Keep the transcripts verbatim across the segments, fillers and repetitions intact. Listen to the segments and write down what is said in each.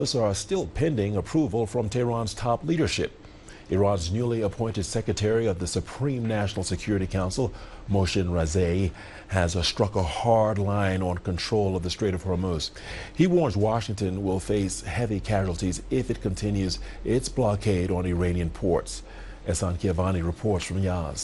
are still pending approval from Tehran's top leadership. Iran's newly appointed Secretary of the Supreme National Security Council, Mohsen Rezaei, has uh, struck a hard line on control of the Strait of Hormuz. He warns Washington will face heavy casualties if it continues its blockade on Iranian ports. Ehsan Kiavani reports from Yazd.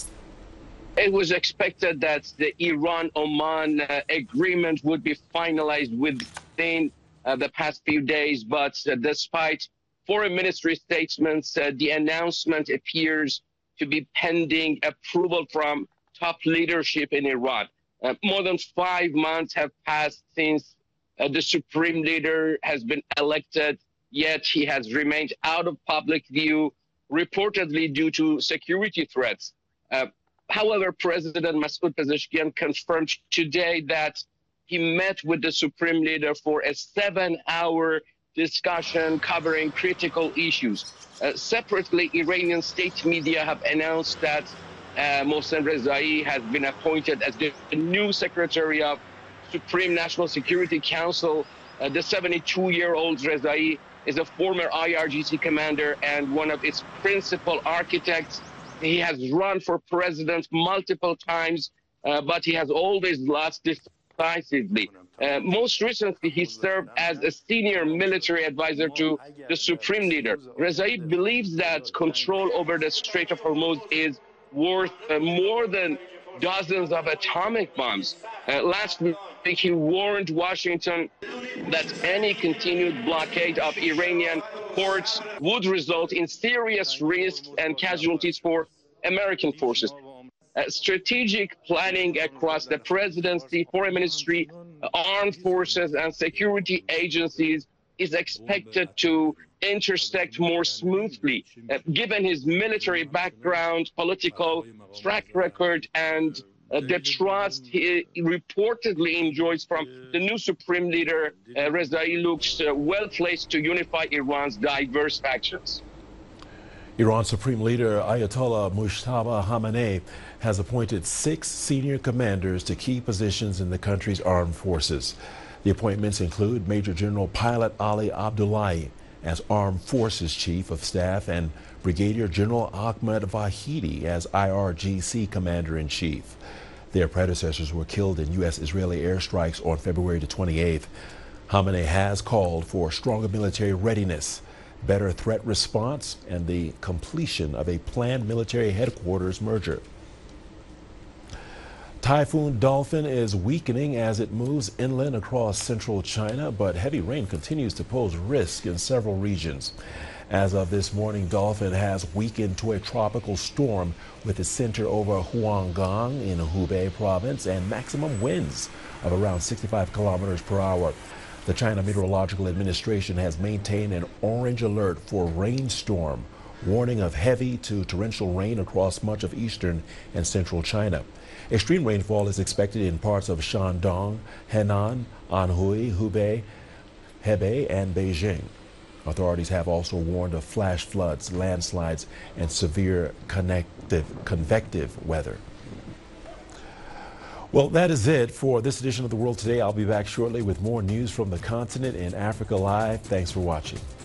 It was expected that the Iran-Oman uh, agreement would be finalized within uh, the past few days, but uh, despite foreign ministry statements, uh, the announcement appears to be pending approval from top leadership in Iran. Uh, more than five months have passed since uh, the supreme leader has been elected, yet he has remained out of public view, reportedly due to security threats. Uh, However, President Masoud Pezeshkian confirmed today that he met with the supreme leader for a seven-hour discussion covering critical issues. Uh, separately, Iranian state media have announced that uh, Mohsen Rezaei has been appointed as the new Secretary of Supreme National Security Council. Uh, the seventy-two-year-old Rezaei is a former I R G C commander and one of its principal architects. He has run for president multiple times, uh, but he has always lost decisively. Uh, most recently, he served as a senior military advisor to the supreme leader. Rezaei believes that control over the Strait of Hormuz is worth uh, more than dozens of atomic bombs. Uh, last week, he warned Washington that any continued blockade of Iranian ports would result in serious risks and casualties for American forces. Uh, strategic planning across the presidency, foreign ministry, armed forces, and security agencies is expected to intersect more smoothly, uh, given his military background, political track record, and uh, the trust he reportedly enjoys from the new supreme leader. uh, Rezaei looks uh, well placed to unify Iran's diverse factions. Iran's Supreme Leader Ayatollah Mujtaba Khamenei has appointed six senior commanders to key positions in the country's armed forces. The appointments include Major General Pilot Ali Abdullahi as Armed Forces Chief of Staff and Brigadier General Ahmed Vahidi as I R G C Commander-in-Chief. Their predecessors were killed in U S Israeli airstrikes on February the twenty-eighth. Khamenei has called for stronger military readiness, better threat response, and the completion of a planned military headquarters merger. Typhoon Dolphin is weakening as it moves inland across central China, but heavy rain continues to pose risk in several regions. As of this morning, Dolphin has weakened to a tropical storm with its center over Huanggang in Hubei province and maximum winds of around sixty-five kilometers per hour. The China Meteorological Administration has maintained an orange alert for rainstorm, warning of heavy to torrential rain across much of eastern and central China. Extreme rainfall is expected in parts of Shandong, Henan, Anhui, Hubei, Hebei, and Beijing. Authorities have also warned of flash floods, landslides, and severe connective, convective weather. Well, that is it for this edition of The World Today. I'll be back shortly with more news from the continent in Africa Live. Thanks for watching.